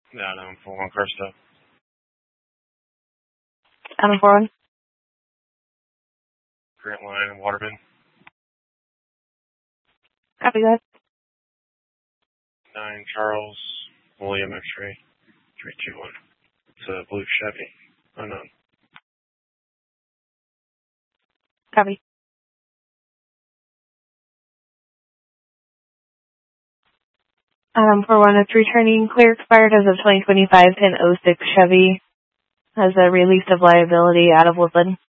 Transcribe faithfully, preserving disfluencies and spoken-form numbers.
Adam four one Kirsta. Adam four one. Grant Line and Waterman. Copy that. Nine Charles William X-ray three two one. It's a blue Chevy. Unknown. Copy. Um, four one, it's returning clear expired as of twenty twenty-five in oh six Chevy. Has a release of liability out of Woodland.